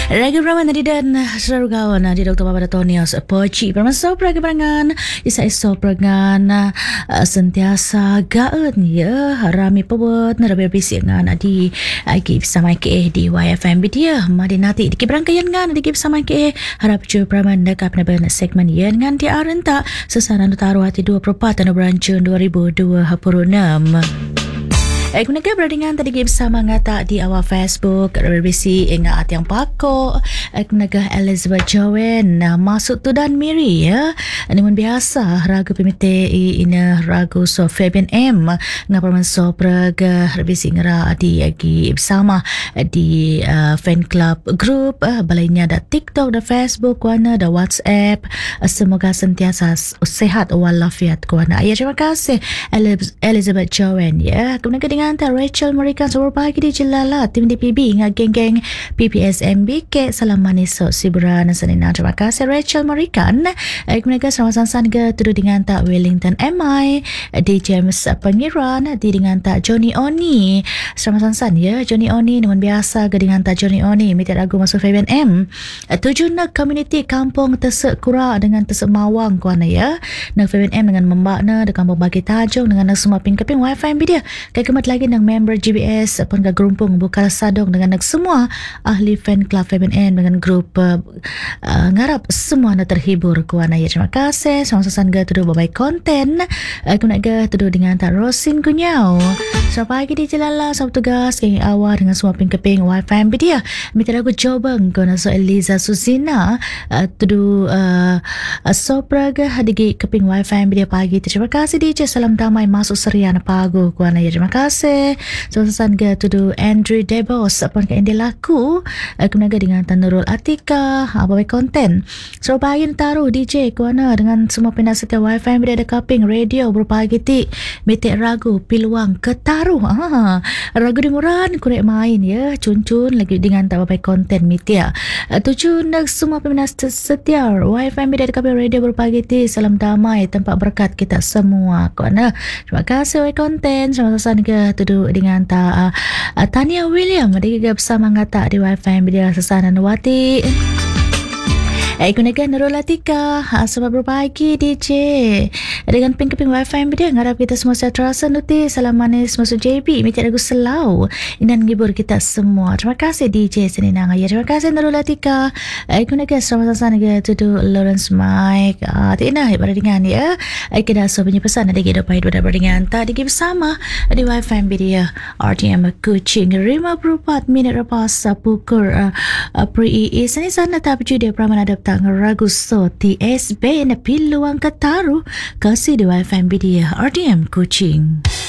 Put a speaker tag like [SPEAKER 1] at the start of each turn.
[SPEAKER 1] Raga Brahman tadi dan saudara kawan di Dr. Babada Tonios Poci bermasa Praga Berangan Isa Iso Berangan sentiasa gaan ya rami pebut narabi bisik ngan di agi bersama ke di YFM dia madi nanti di keberangkaian ngan di bersama ke harap ju Brahman dekat penaban segmen yen ngan di arenta sesaran taruh hati 24 bulan Jun 2026. Kemudian berdingan tadi bersama ngata di awal Facebook berbisi ingat yang pakok kemudian Elizabeth Jowen masuk tu dan Miri ya namun biasa ragu pemite ina ragu so Fabian M ngapain so praga berbisi ngara di agi bersama di fan club group balainya ada TikTok ada Facebook kuana ada WhatsApp semoga sentiasa sehat walafiat kuana ya terima kasih Elizabeth Jowen ya kemudian dengan Rachel Marikan selamat pagi di Jelala tim DPB dengan geng-geng PPSMB salam manis Sibura Nasanina terima kasih Rachel Marikan kemudian selamat sansan ke tuduh dengan tak Wellington MI di James Pangeran di dengan tak Johnny Oni selamat sansan ya Johnny Oni namun biasa ke dengan tak Johnny Oni minta lagu masuk Fabian M tujuh nak community kampung Tesek Kura dengan Tesek Mawang kuana ya nak Fabian M dengan membakna di kampung Bagi Tajung dengan nak semua ping-keping WiFi dia kemat lagi dengan member GBS pun ke gerumpung Bukal Sadong dengan nak semua ahli fan club Fabian M dengan grup ngarap semua nak terhibur kuana ya terima kasih sama-sama ke tuduh babai konten aku nak ke tuduh dengan tak Rosin Kunyau selamat pagi di Jelala selamat tugas ke awal dengan semua ping-keping WiFi dia minta lagu Jobang kuana so Eliza Susina tuduh sopra ke hadigi keping WiFi dia pagi terima kasih DJ salam damai masuk serian pagu kuana ya terima kasih sama-sama ke tuduh Andrew Debos pun ke indi laku kemudian dengan Tanurul Atika babai konten so pagi taruh DJ kuana dengan semua pindah setia WiFi dia ada kaping radio berpagi ti metik ragu piluang ketaruh ragu di muran kurek main ya cun-cun lagi dengan tak babai konten mitia tujuh nak semua pindah setia WiFi dia ada kaping radio berpagi ti salam damai tempat berkat kita semua kuana terima kasih babai konten sama-sama ke tuduh dengan tak Tania William dia bersama ngata di WiFi dia sesana Nuwati Gunakan Nurul Atika selamat berpagi DJ dengan ping-keping WiFi dia ngarap kita semua sehat terasa nuti salam manis masuk JB minta lagu selau inan ngibur kita semua terima kasih DJ Seninang ya terima kasih Nurul Atika gunakan selamat ke tuduh Lawrence Mike tina pada dengan ya kita so punya pesan ada kita pahit pada berdingan tadi bersama di WiFi dia RTM Kuching 54 minit lepas pukul pre-EE sana tapi juga peraman ada ragu so TSB na piluang kataru kasi di WiFi dia RTM Kuching.